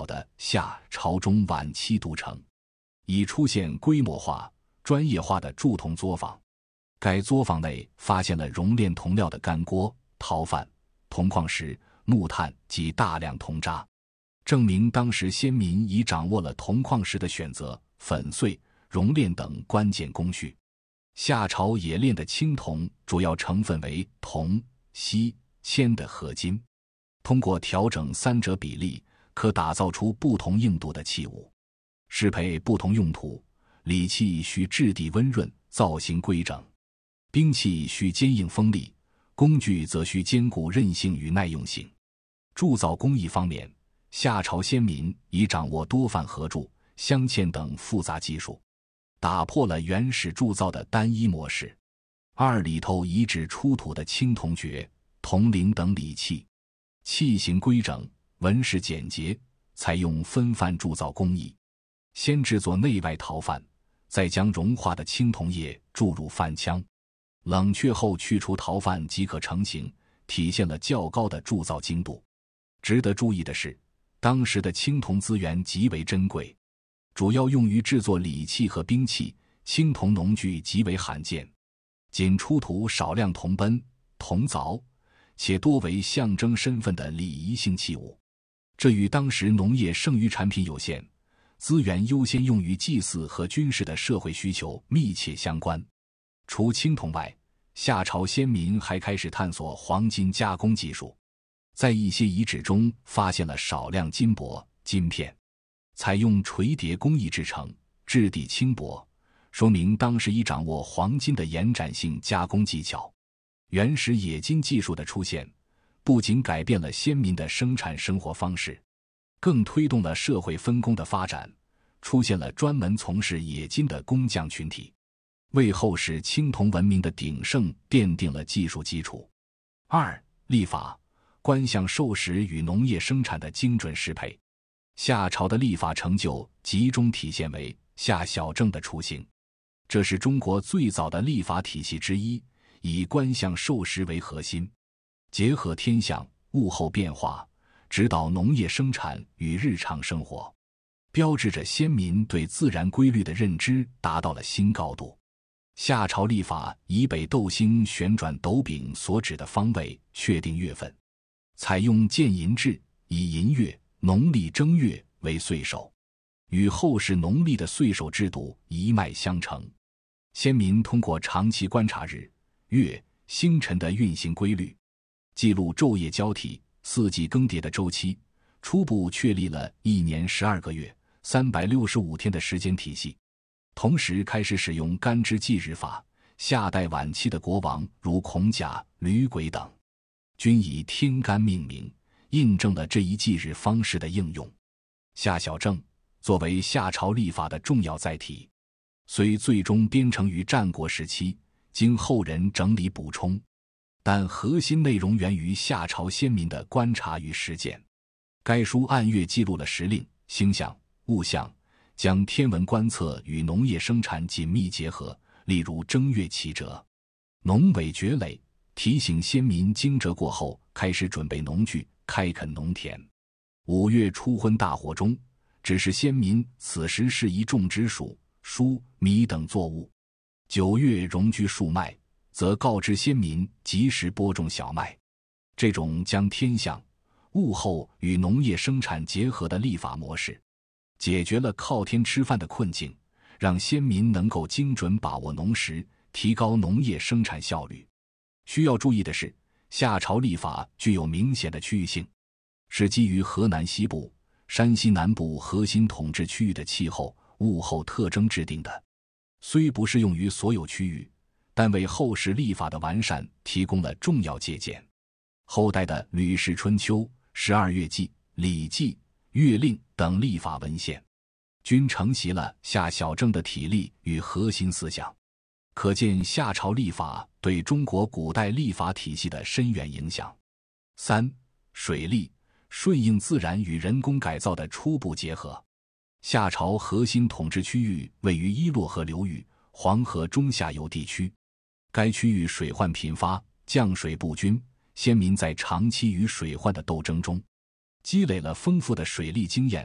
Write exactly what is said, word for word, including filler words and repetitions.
的夏朝中晚期都城，已出现规模化、专业化的铸铜作坊。该作坊内发现了熔炼铜料的干锅、陶范、铜矿石、木炭及大量铜渣，证明当时先民已掌握了铜矿石的选择、粉碎、熔炼等关键工序。夏朝冶炼的青铜主要成分为铜、锡、铅的合金，通过调整三者比例，可打造出不同硬度的器物，适配不同用途。礼器需质地温润，造型规整；兵器需坚硬锋利，工具则需兼顾韧性与耐用性。铸造工艺方面，夏朝先民已掌握多范合铸、镶嵌等复杂技术，打破了原始铸造的单一模式。二里头遗址出土的青铜爵、铜铃等礼器，器形规整，纹饰简洁，采用分范铸造工艺。先制作内外陶范，再将融化的青铜液注入范腔，冷却后去除陶范即可成型，体现了较高的铸造精度。值得注意的是，当时的青铜资源极为珍贵，主要用于制作礼器和兵器，青铜农具极为罕见，仅出土少量铜奔、铜凿，且多为象征身份的礼仪性器物。这与当时农业剩余产品有限，资源优先用于祭祀和军事的社会需求密切相关。除青铜外，夏朝先民还开始探索黄金加工技术，在一些遗址中发现了少量金箔、金片，采用锤叠工艺制成，质地轻薄，说明当时已掌握黄金的延展性加工技巧。原始冶金技术的出现，不仅改变了先民的生产生活方式，更推动了社会分工的发展，出现了专门从事冶金的工匠群体，为后世青铜文明的鼎盛奠定了技术基础。二、历法、官项授时与农业生产的精准适配。夏朝的历法成就集中体现为夏小正的雏形，这是中国最早的历法体系之一，以官项授时为核心，结合天象、物候变化，指导农业生产与日常生活，标志着先民对自然规律的认知达到了新高度。夏朝历法以北斗星旋转斗柄所指的方位确定月份，采用建寅制，以寅月、农历正月为岁首，与后世农历的岁首制度一脉相承。先民通过长期观察日、月、星辰的运行规律，记录昼夜交替、四季更迭的周期，初步确立了一年十二个月、三百六十五天的时间体系。同时开始使用干支纪日法，夏代晚期的国王如孔甲、吕轨等，均以天干命名，印证了这一纪日方式的应用。夏小正作为夏朝历法的重要载体，虽最终编成于战国时期，经后人整理补充，但核心内容源于夏朝先民的观察与实践。该书按月记录了时令、星象、物象，将天文观测与农业生产紧密结合，例如正月起蛰，农委决垒，提醒先民惊蛰过后开始准备农具，开垦农田。五月初昏大火中，指示先民此时适宜种植黍、黍、米等作物。九月戎居树麦，则告知先民及时播种小麦。这种将天象、物候与农业生产结合的历法模式，解决了靠天吃饭的困境，让先民能够精准把握农时，提高农业生产效率。需要注意的是，夏朝历法具有明显的区域性，是基于河南西部、山西南部核心统治区域的气候、物候特征制定的。虽不适用于所有区域，但为后世历法的完善提供了重要借鉴。后代的《吕氏春秋》、十二月纪、礼记、月令等历法文献，均承袭了夏小正的体例与核心思想，可见夏朝历法对中国古代历法体系的深远影响。三、水利，顺应自然与人工改造的初步结合。夏朝核心统治区域位于伊洛河流域、黄河中下游地区，该区域水患频发，降水不均，先民在长期与水患的斗争中，积累了丰富的水利经验